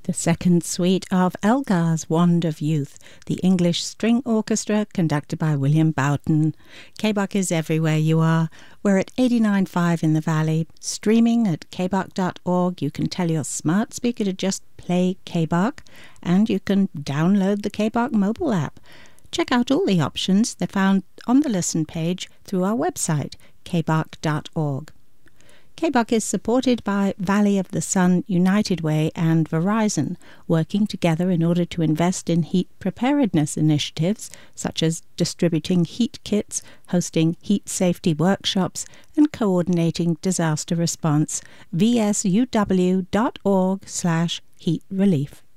The second suite of Elgar's Wand of Youth, the English String Orchestra conducted by William Boughton. KBUK is everywhere you are. We're at 89.5 in the Valley, streaming at kbuk.org. You can tell your smart speaker to just play KBUK, and you can download the KBUK mobile app. Check out all the options. They're found on the listen page through our website, kbuk.org. KBUK is supported by Valley of the Sun, United Way and Verizon, working together in order to invest in heat preparedness initiatives such as distributing heat kits, hosting heat safety workshops and coordinating disaster response. vsuw.org/heat relief.